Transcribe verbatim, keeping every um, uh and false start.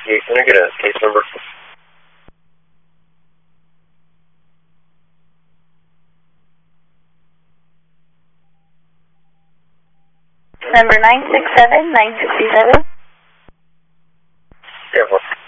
investigation. Can I get a case number? Number nine six seven nine six seven. Yeah,